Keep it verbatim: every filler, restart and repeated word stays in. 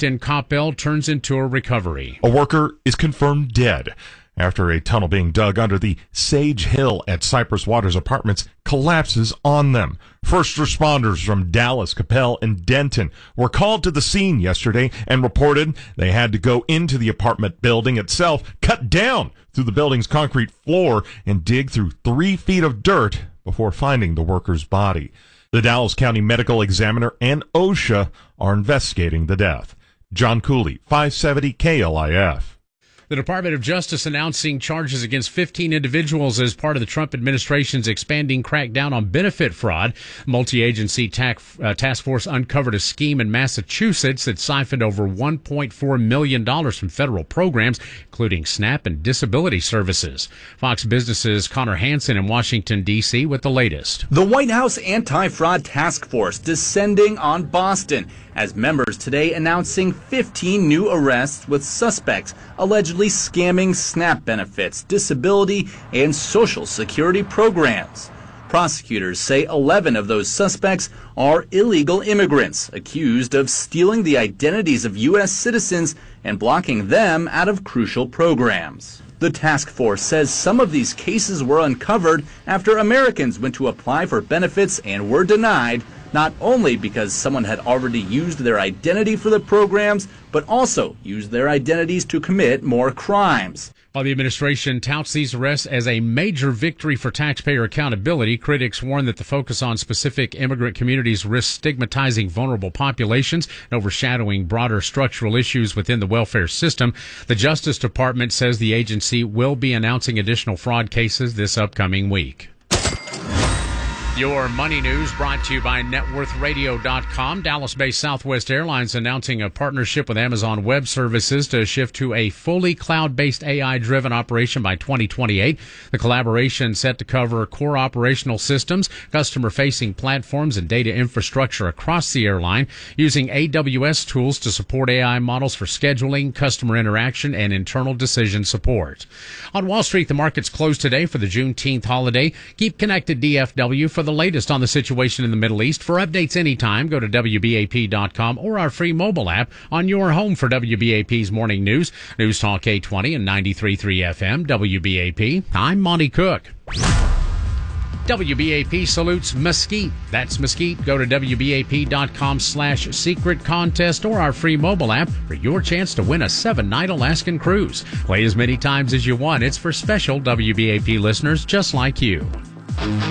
attempt in Coppell turns into a recovery. A worker is confirmed dead after a tunnel being dug under the Sage Hill at Cypress Waters Apartments collapses on them. First responders from Dallas, Coppell, and Denton were called to the scene yesterday and reported they had to go into the apartment building itself, cut down through the building's concrete floor, and dig through three feet of dirt before finding the worker's body. The Dallas County Medical Examiner and OSHA are investigating the death. John Cooley, five seventy K L I F. The Department of Justice announcing charges against fifteen individuals as part of the Trump administration's expanding crackdown on benefit fraud. Multi-agency tac- uh, task force uncovered a scheme in Massachusetts that siphoned over one point four million dollars from federal programs, including SNAP and disability services. Fox Business's Connor Hansen in Washington, D C with the latest. The White House Anti-Fraud Task Force descending on Boston as members today announcing fifteen new arrests with suspects allegedly scamming SNAP benefits, disability, and Social Security programs. Prosecutors say eleven of those suspects are illegal immigrants accused of stealing the identities of U S citizens and blocking them out of crucial programs. The task force says some of these cases were uncovered after Americans went to apply for benefits and were denied, not only because someone had already used their identity for the programs, but also used their identities to commit more crimes. While the administration touts these arrests as a major victory for taxpayer accountability, critics warn that the focus on specific immigrant communities risks stigmatizing vulnerable populations and overshadowing broader structural issues within the welfare system. The Justice Department says the agency will be announcing additional fraud cases this upcoming week. Your money news brought to you by net worth radio dot com. Dallas-based Southwest Airlines announcing a partnership with Amazon Web Services to shift to a fully cloud-based A I-driven operation by twenty twenty-eight. The collaboration set to cover core operational systems, customer-facing platforms, and data infrastructure across the airline, using A W S tools to support A I models for scheduling, customer interaction, and internal decision support. On Wall Street, the markets closed today for the Juneteenth holiday. Keep connected, D F W, for the latest on the situation in the Middle East. For updates anytime, go to W B A P dot com or our free mobile app on your home for W B A P's morning news. News Talk eight twenty and ninety-three point three F M, W B A P. I'm Monty Cook. W B A P salutes Mesquite. That's Mesquite. Go to W B A P dot com slash secret contest or our free mobile app for your chance to win a seven-night Alaskan cruise. Play as many times as you want. It's for special W B A P listeners just like you.